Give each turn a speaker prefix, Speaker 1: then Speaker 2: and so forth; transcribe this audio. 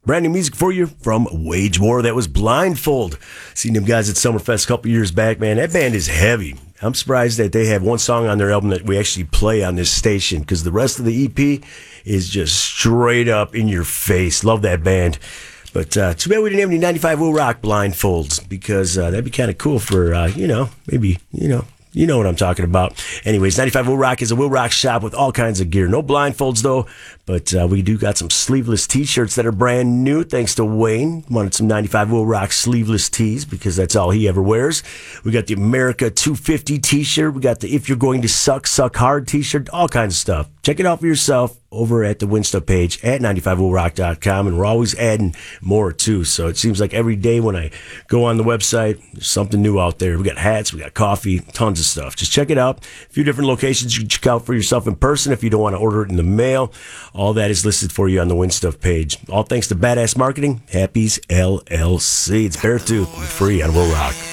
Speaker 1: Brand new music for you from Wage War. That was Blindfold. Seen them guys at Summerfest a couple years back, man. That band is heavy. I'm surprised that they have one song on their album that we actually play on this station, because the rest of the EP is just straight up in your face. Love that band. But too bad we didn't have any 95 Will Rock blindfolds, because that'd be kind of cool for, maybe, you know what I'm talking about. Anyways, 95 Will Rock is a Will Rock shop with all kinds of gear. No blindfolds, though, but we do got some sleeveless T-shirts that are brand new, thanks to Wayne. Wanted some 95 Will Rock sleeveless tees, because that's all he ever wears. We got the America 250 T-shirt. We got the If You're Going to Suck, Suck Hard T-shirt. All kinds of stuff. Check it out for yourself over at the Winstuff page at 95willrock.com, and we're always adding more, too. So it seems like every day when I go on the website, there's something new out there. We got hats, we got coffee, tons of stuff. Just check it out. A few different locations you can check out for yourself in person if you don't want to order it in the mail. All that is listed for you on the Winstuff page. All thanks to Badass Marketing, Happy's LLC. It's Beartooth, free on Will Rock.